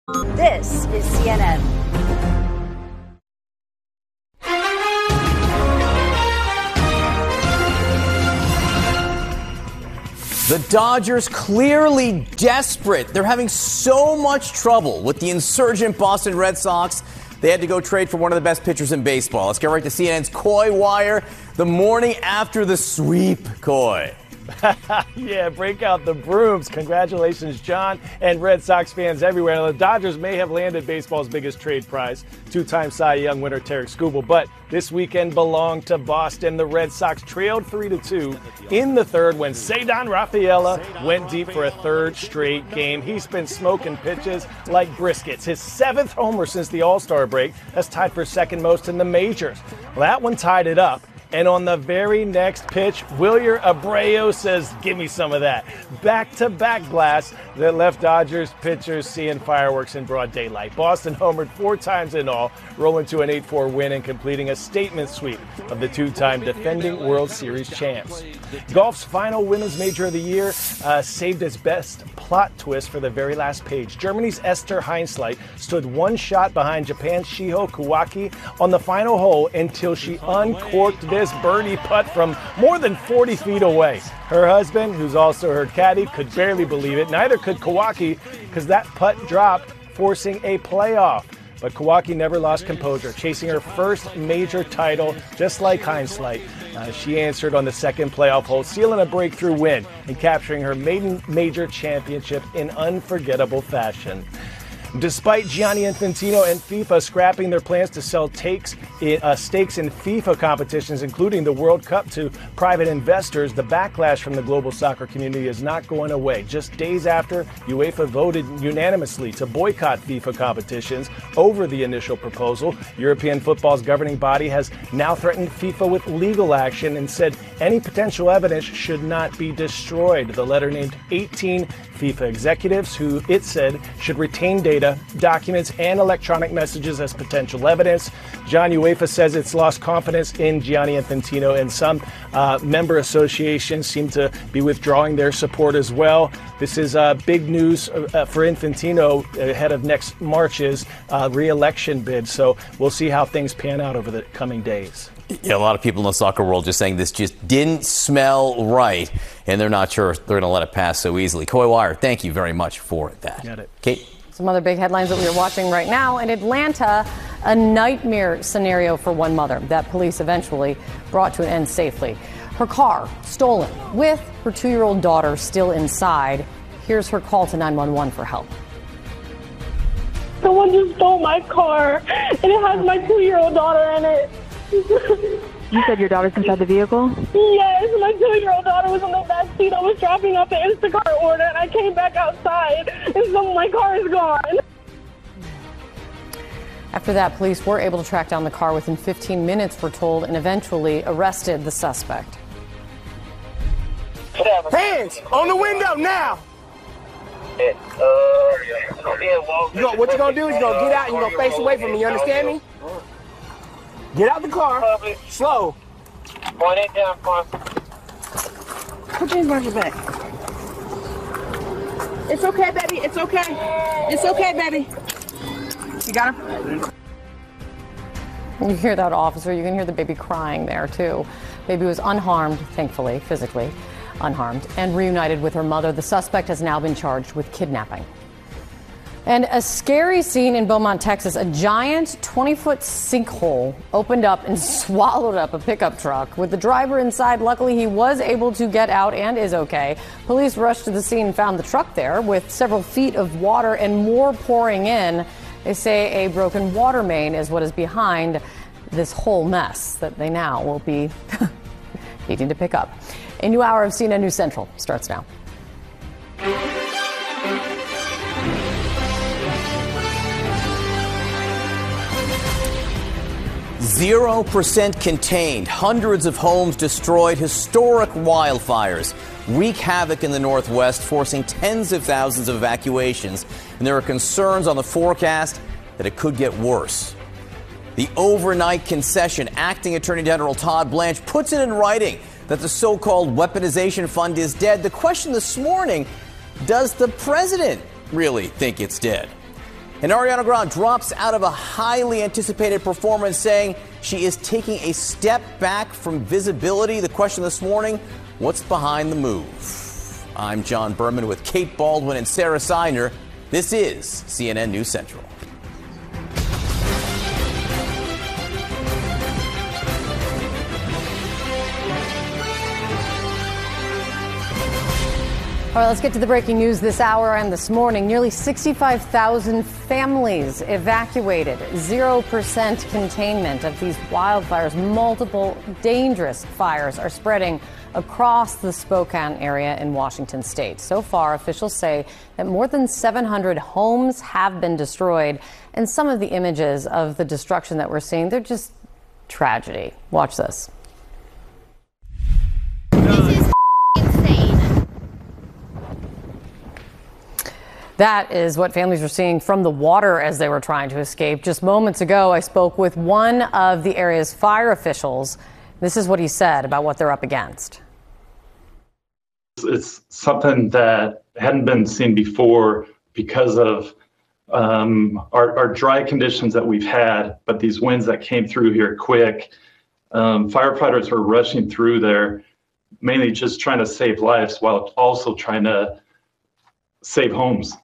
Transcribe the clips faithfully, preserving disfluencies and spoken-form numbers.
This is C N N. The Dodgers clearly desperate. They're having so much trouble with the insurgent Boston Red Sox. They had to go trade for one of the best pitchers in baseball. Let's get right to C N N's Coy Wire. The morning after the sweep, Coy. Yeah, break out the brooms. Congratulations, John, and Red Sox fans everywhere. Now, the Dodgers may have landed baseball's biggest trade prize, two-time Cy Young winner Tarek Skubal, but this weekend belonged to Boston. The Red Sox trailed three to two in the third when Ceddanne Rafaela went deep for a third straight game. He's been smoking pitches like briskets. His seventh homer since the All-Star break. That's tied for second most in the majors. Well, that one tied it up. And on the very next pitch, Wilyer Abreu says, give me some of that. Back-to-back blast that left Dodgers pitchers seeing fireworks in broad daylight. Boston homered four times in all, rolling to an eight four win and completing a statement sweep of the two-time defending World Series champs. Golf's final women's major of the year uh, saved its best plot twist for the very last page. Germany's Esther Heinzleit stood one shot behind Japan's Shiho Kawaki on the final hole until she uncorked this birdie putt from more than forty feet away. Her husband, who's also her caddy, could barely believe it. Neither could Kawaki, because that putt dropped, forcing a playoff. But Kawaki never lost composure, chasing her first major title, just like Heinzleit. Uh, she answered on the second playoff hole, sealing a breakthrough win and capturing her maiden major championship in unforgettable fashion. Despite Gianni Infantino and FIFA scrapping their plans to sell takes in, uh, stakes in FIFA competitions, including the World Cup, to private investors, the backlash from the global soccer community is not going away. Just days after UEFA voted unanimously to boycott FIFA competitions over the initial proposal, European football's governing body has now threatened FIFA with legal action and said any potential evidence should not be destroyed. The letter named eighteen FIFA executives who, it said, should retain data, documents, and electronic messages as potential evidence. John, UEFA says it's lost confidence in Gianni Infantino, and some uh, member associations seem to be withdrawing their support as well. This is uh, big news uh, for Infantino ahead of next March's uh, re-election bid, so we'll see how things pan out over the coming days. Yeah, a lot of people in the soccer world just saying this just didn't smell right, and they're not sure they're going to let it pass so easily. Coy Wire, thank you very much for that. Got it. Kate? Some other big headlines that we are watching right now. In Atlanta, a nightmare scenario for one mother that police eventually brought to an end safely. Her car stolen with her two-year-old daughter still inside. Here's her call to nine one one for help. Someone just stole my car, and it has my two-year-old daughter in it. You said your daughter's inside the vehicle? Yes, my two-year-old daughter was in the back seat. I was dropping off an Instacart order, and I came back outside, and so my car is gone. After that, police were able to track down the car within fifteen minutes, we're told, and eventually arrested the suspect. Hands on the window now! You know, what you're going to do is you're going to get out and you're going to face away from me. You understand me? Get out the car. Slow. Point it down, Paul. Put your hands on your back. It's okay, baby. It's okay. It's okay, baby. You got her? You hear that, officer. You can hear the baby crying there, too. Baby was unharmed, thankfully, physically unharmed, and reunited with her mother. The suspect has now been charged with kidnapping. And a scary scene in Beaumont, Texas. A giant twenty-foot sinkhole opened up and swallowed up a pickup truck. With the driver inside, luckily he was able to get out and is okay. Police rushed to the scene and found the truck there with several feet of water and more pouring in. They say a broken water main is what is behind this whole mess that they now will be needing to pick up. A new hour of C N N News Central starts now. Zero percent contained. Hundreds of homes destroyed. Historic wildfires wreak havoc in the Northwest, forcing tens of thousands of evacuations. And there are concerns on the forecast that it could get worse. The overnight concession. Acting Attorney General Todd Blanche puts it in writing that the so-called weaponization fund is dead. The question this morning, does the president really think it's dead? And Ariana Grande drops out of a highly anticipated performance, saying she is taking a step back from visibility. The question this morning, what's behind the move? I'm John Berman with Kate Baldwin and Sarah Seiner. This is C N N News Central. All right, let's get to the breaking news this hour and this morning. Nearly sixty-five thousand families evacuated. Zero percent containment of these wildfires. Multiple dangerous fires are spreading across the Spokane area in Washington state. So far, officials say that more than seven hundred homes have been destroyed. And some of the images of the destruction that we're seeing, they're just tragedy. Watch this. This is insane. That is what families were seeing from the water as they were trying to escape. Just moments ago, I spoke with one of the area's fire officials. This is what he said about what they're up against. It's something that hadn't been seen before because of um, our, our dry conditions that we've had, but these winds that came through here quick. Um, firefighters were rushing through there, mainly just trying to save lives while also trying to save homes.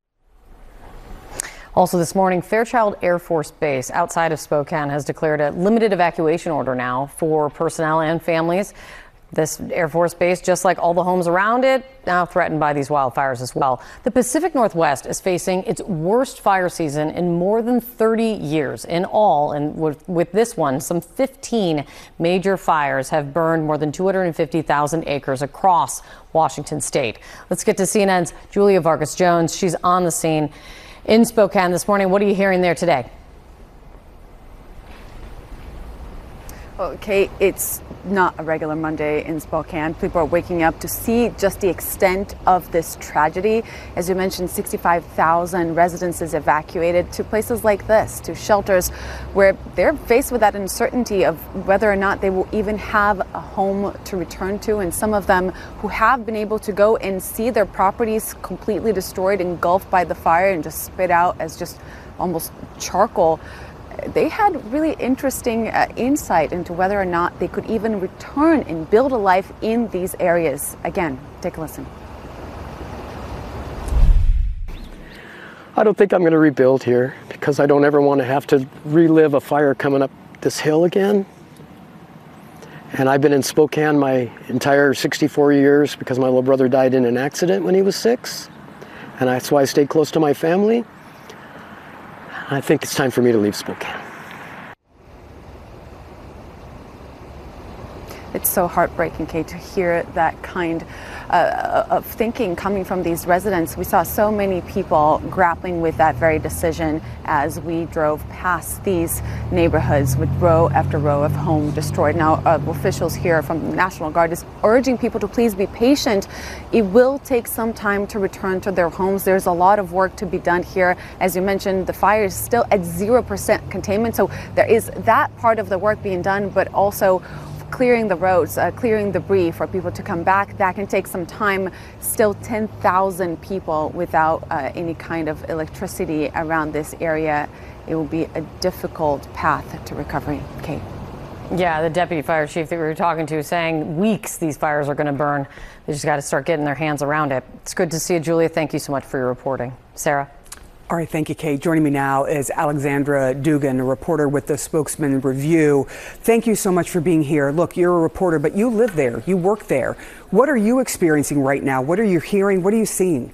Also this morning, Fairchild Air Force Base outside of Spokane has declared a limited evacuation order now for personnel and families. This Air Force Base, just like all the homes around it, now threatened by these wildfires as well. The Pacific Northwest is facing its worst fire season in more than thirty years. In all, and with, with this one, some fifteen major fires have burned more than two hundred fifty thousand acres across Washington state. Let's get to C N N's Julia Vargas Jones. She's on the scene in Spokane this morning. What are you hearing there today? Okay, it's not a regular Monday in Spokane. People are waking up to see just the extent of this tragedy. As you mentioned, sixty-five thousand residences evacuated to places like this, to shelters where they're faced with that uncertainty of whether or not they will even have a home to return to. And some of them who have been able to go and see their properties completely destroyed, engulfed by the fire and just spit out as just almost charcoal. They had really interesting uh, insight into whether or not they could even return and build a life in these areas. Again, take a listen. I don't think I'm going to rebuild here because I don't ever want to have to relive a fire coming up this hill again. And I've been in Spokane my entire sixty-four years because my little brother died in an accident when he was six. And that's why I stayed close to my family. I think it's time for me to leave Spokane. It's so heartbreaking, Kate, to hear that kind uh, of thinking coming from these residents. We saw so many people grappling with that very decision as we drove past these neighborhoods with row after row of homes destroyed. Now, uh, officials here from the National Guard is urging people to please be patient. It will take some time to return to their homes. There's a lot of work to be done here. As you mentioned, the fire is still at zero percent containment, so there is that part of the work being done, but also clearing the roads, uh, clearing debris for people to come back. That can take some time. Still ten thousand people without uh, any kind of electricity around this area. It will be a difficult path to recovery. Kate. Yeah, the deputy fire chief that we were talking to saying weeks these fires are going to burn. They just got to start getting their hands around it. It's good to see you, Julia. Thank you so much for your reporting. Sarah. All right, thank you, Kate. Joining me now is Alexandra Dugan, a reporter with the Spokesman Review. Thank you so much for being here. Look, you're a reporter, but you live there, you work there. What are you experiencing right now? What are you hearing? What are you seeing?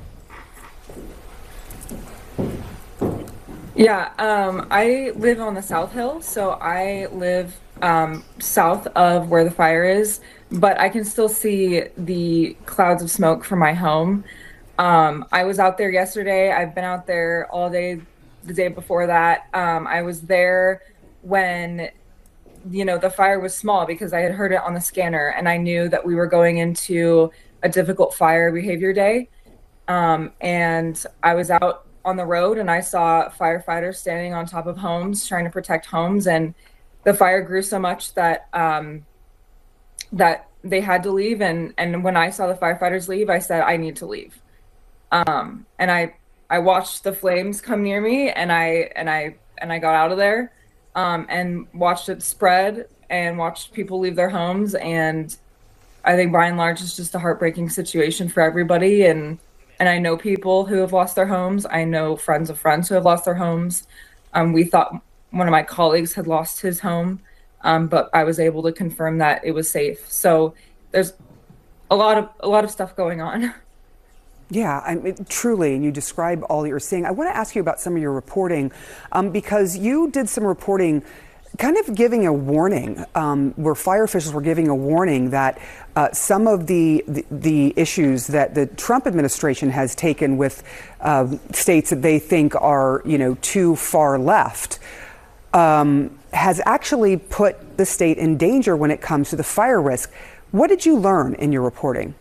Yeah, um, I live on the South Hill, so I live um, south of where the fire is, but I can still see the clouds of smoke from my home. Um, I was out there yesterday. I've been out there all day the day before that. Um, I was there when, you know, the fire was small because I had heard it on the scanner and I knew that we were going into a difficult fire behavior day. Um, and I was out on the road and I saw firefighters standing on top of homes trying to protect homes, and the fire grew so much that um, that they had to leave. And, and when I saw the firefighters leave, I said, I need to leave. Um, and I, I watched the flames come near me, and I and I and I got out of there, um, and watched it spread, and watched people leave their homes. And I think by and large, it's just a heartbreaking situation for everybody. And and I know people who have lost their homes. I know friends of friends who have lost their homes. Um, we thought one of my colleagues had lost his home, um, but I was able to confirm that it was safe. So there's a lot of a lot of stuff going on. Yeah, I mean, truly, and you describe all you're seeing. I want to ask you about some of your reporting, um, because you did some reporting kind of giving a warning, um, where fire officials were giving a warning that uh, some of the, the the issues that the Trump administration has taken with uh, states that they think are, you know, too far left, um, has actually put the state in danger when it comes to the fire risk. What did you learn in your reporting?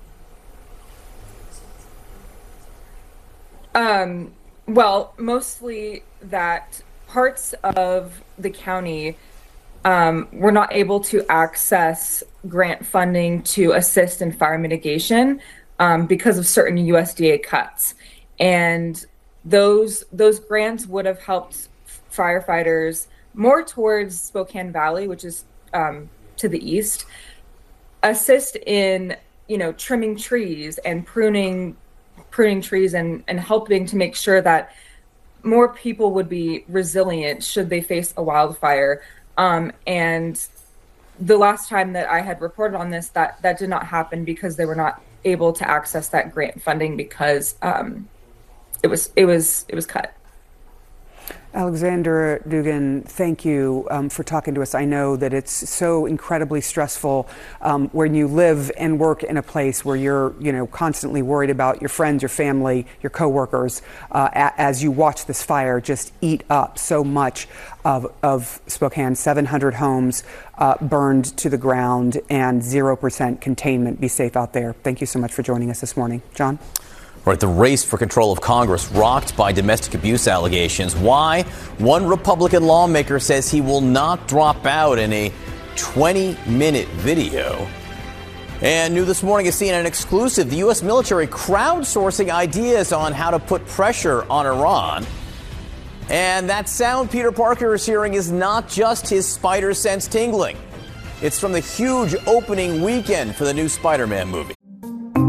Um, well, mostly that parts of the county um, were not able to access grant funding to assist in fire mitigation um, because of certain U S D A cuts. And those those grants would have helped firefighters more towards Spokane Valley, which is um, to the east, assist in, you know, trimming trees and pruning pruning trees and, and helping to make sure that more people would be resilient should they face a wildfire. Um, and the last time that I had reported on this, that, that did not happen because they were not able to access that grant funding because um, it was it was it was cut. Alexandra Dugan, thank you um, for talking to us. I know that it's so incredibly stressful um, when you live and work in a place where you're, you know, constantly worried about your friends, your family, your coworkers, uh, a- as you watch this fire just eat up so much of, of Spokane. seven hundred homes uh, burned to the ground and zero percent containment. Be safe out there. Thank you so much for joining us this morning. John? Right, the race for control of Congress rocked by domestic abuse allegations. Why? One Republican lawmaker says he will not drop out in a twenty-minute video. And new this morning is C N N exclusive. The U S military crowdsourcing ideas on how to put pressure on Iran. And that sound Peter Parker is hearing is not just his spider sense tingling. It's from the huge opening weekend for the new Spider-Man movie.